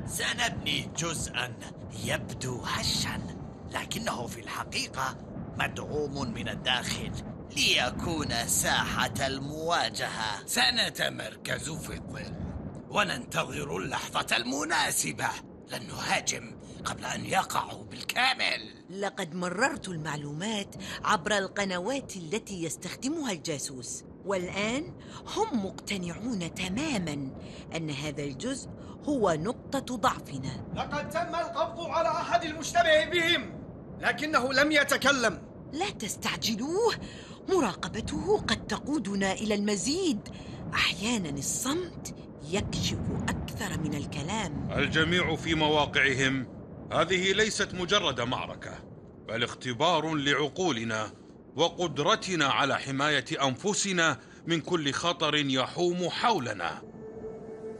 سنبني جزءا يبدو هشا، لكنه في الحقيقة مدعوم من الداخل ليكون ساحة المواجهة. سنتمركز في الظل وننتظر اللحظة المناسبة. لن نهاجم قبل أن يقعوا بالكامل. لقد مررت المعلومات عبر القنوات التي يستخدمها الجاسوس، والآن هم مقتنعون تماماً أن هذا الجزء هو نقطة ضعفنا. لقد تم القبض على أحد المشتبه بهم، لكنه لم يتكلم. لا تستعجلوه، مراقبته قد تقودنا إلى المزيد. أحياناً الصمت يكشف أكثر من الكلام. الجميع في مواقعهم. هذه ليست مجرد معركة، بل اختبار لعقولنا وقدرتنا على حماية أنفسنا من كل خطر يحوم حولنا.